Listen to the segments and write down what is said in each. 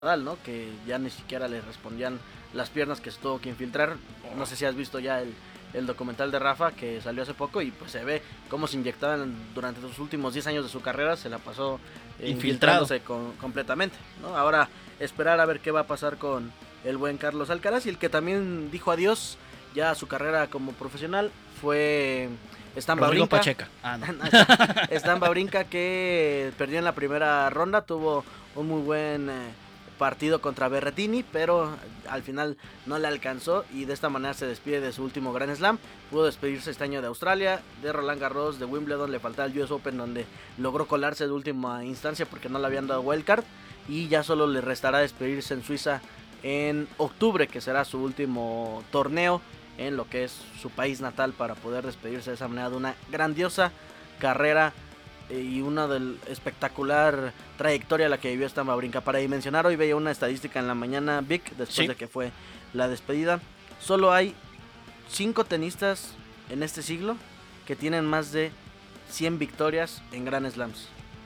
Nadal, ¿no? Que ya ni siquiera le respondían las piernas, que se tuvo que infiltrar. No sé si has visto ya el documental de Rafa que salió hace poco, y pues se ve cómo se inyectaban durante los últimos 10 años de su carrera, se la pasó infiltrándose completamente, ¿no? Ahora esperar a ver qué va a pasar con el buen Carlos Alcaraz, y el que también dijo adiós ya a su carrera como profesional fue Stan Rodrigo Wawrinka. Pacheca. No. Stan Wawrinka, que perdió en la primera ronda, tuvo un muy buen partido contra Berrettini, pero al final no le alcanzó, y de esta manera se despide de su último Grand Slam. Pudo despedirse este año de Australia, de Roland Garros, de Wimbledon. Le faltaba el US Open, donde logró colarse de última instancia porque no le habían dado wildcard, y ya solo le restará despedirse en Suiza en octubre, que será su último torneo en lo que es su país natal, para poder despedirse de esa manera de una grandiosa carrera y una del espectacular trayectoria la que vivió Stan Wawrinka. Para dimensionar, hoy veía una estadística en la mañana, Vic, después de que fue la despedida. Solo hay 5 tenistas en este siglo que tienen más de 100 victorias en Grand Slams.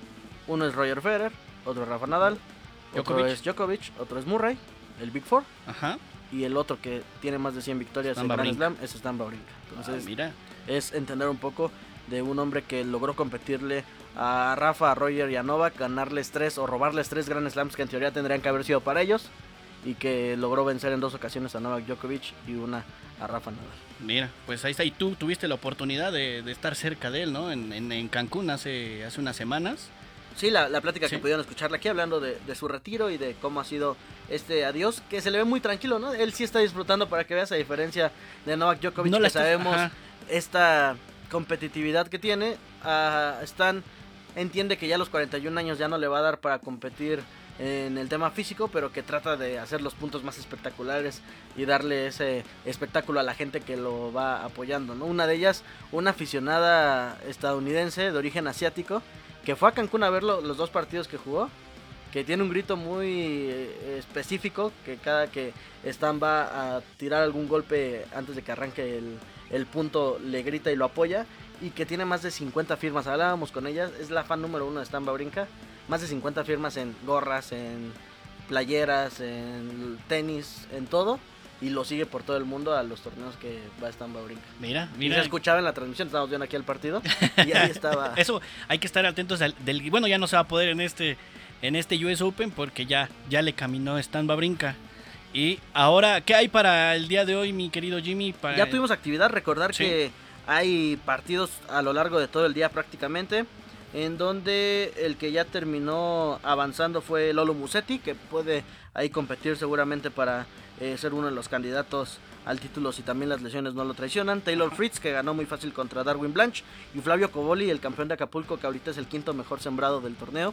Uno es Roger Federer, otro es Rafa Nadal, otro es Djokovic, otro es Murray, el Big Four. Ajá. Y el otro que tiene más de 100 victorias en Grand Slam es Stan Wawrinka. Entonces, mira, es entender un poco de un hombre que logró competirle a Rafa, a Roger y a Novak, ganarles 3 o robarles 3 Grand Slams que en teoría tendrían que haber sido para ellos, y que logró vencer en 2 ocasiones a Novak Djokovic y una a Rafa Nadal. Mira, pues ahí está. Y tú tuviste la oportunidad de estar cerca de él, ¿no? En Cancún hace unas semanas. Sí, la plática que pudieron escucharla aquí, hablando de su retiro y de cómo ha sido este adiós, que se le ve muy tranquilo, ¿no? Él sí está disfrutando, para que veas, a diferencia de Novak Djokovic, no, que sabemos esta competitividad que tiene. Stan entiende que ya a los 41 años ya no le va a dar para competir en el tema físico, pero que trata de hacer los puntos más espectaculares y darle ese espectáculo a la gente que lo va apoyando, ¿no? Una de ellas, una aficionada estadounidense de origen asiático, que fue a Cancún a ver los 2 partidos que jugó, que tiene un grito muy específico, que cada que Stan va a tirar algún golpe antes de que arranque el punto, le grita y lo apoya, y que tiene más de 50 firmas. Hablábamos con ella, es la fan número 1 de Stan Wawrinka, más de 50 firmas en gorras, en playeras, en tenis, en todo, y lo sigue por todo el mundo a los torneos que va Stan Wawrinka. Mira. Y se escuchaba en la transmisión, estábamos viendo aquí el partido, y ahí estaba. Eso, hay que estar atentos bueno, ya no se va a poder en este US Open, porque ya le caminó Stan Wawrinka. Y ahora, ¿qué hay para el día de hoy, mi querido Jimmy? Ya tuvimos actividad, recordar que hay partidos a lo largo de todo el día prácticamente, en donde el que ya terminó avanzando fue Lolo Musetti, que puede ahí competir seguramente para ser uno de los candidatos al título si también las lesiones no lo traicionan. Taylor Fritz, que ganó muy fácil contra Darwin Blanche, y Flavio Coboli, el campeón de Acapulco, que ahorita es el 5º mejor sembrado del torneo.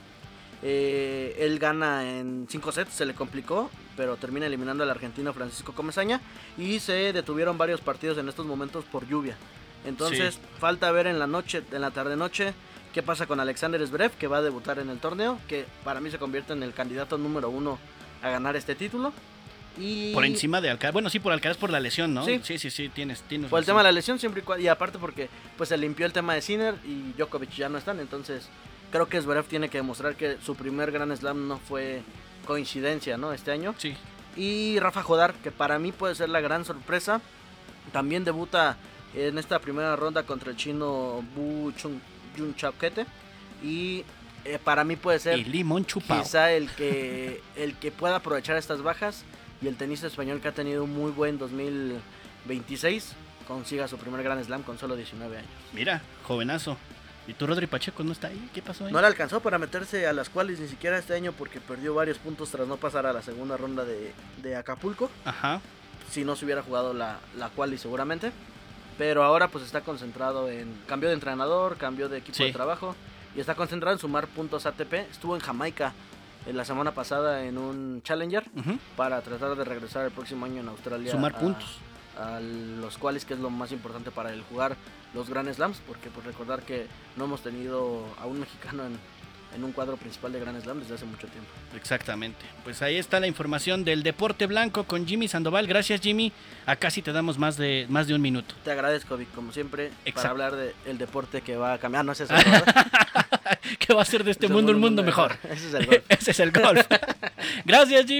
Él gana en 5 sets, se le complicó, pero termina eliminando al argentino Francisco Comesaña, y se detuvieron varios partidos en estos momentos por lluvia. Entonces falta ver en la tarde-noche, qué pasa con Alexander Zverev, que va a debutar en el torneo, que para mí se convierte en el candidato número 1 a ganar este título. Y por encima de Alcaraz. Bueno, sí, por Alcaraz por la lesión, ¿no? Sí, tienes por el tema de la lesión, siempre y aparte porque pues se limpió el tema de Sinner y Djokovic ya no están. Entonces creo que Zverev tiene que demostrar que su primer Grand Slam no fue coincidencia, ¿no? Este año. Sí. Y Rafa Jodar, que para mí puede ser la gran sorpresa, también debuta en esta primera ronda contra el chino Bu Junchapkete, y para mí puede ser quizá el que pueda aprovechar estas bajas, y el tenista español, que ha tenido un muy buen 2026, consiga su primer Grand Slam con solo 19 años. Mira, jovenazo. ¿Y tú, Rodri Pacheco, no está ahí? ¿Qué pasó ahí? No le alcanzó para meterse a las qualis ni siquiera este año, porque perdió varios puntos tras no pasar a la segunda ronda de Acapulco. Ajá. Si no se hubiera jugado la quali seguramente. Pero ahora pues está concentrado en cambio de entrenador, cambio de equipo de trabajo, y está concentrado en sumar puntos ATP. Estuvo en Jamaica la semana pasada en un Challenger para tratar de regresar el próximo año en Australia. Sumar puntos a los qualis, que es lo más importante para el jugar los Grand Slams, porque pues recordar que no hemos tenido a un mexicano en un cuadro principal de Grand Slam desde hace mucho tiempo. Exactamente. Pues ahí está la información del deporte blanco con Jimmy Sandoval. Gracias, Jimmy. Acá sí te damos más de un minuto. Te agradezco, Vic, como siempre, para hablar del deporte que va a cambiar. No sé si que va a hacer de este mundo un mundo mejor. Ese es el golf. Ese es el golf. Gracias, Jimmy.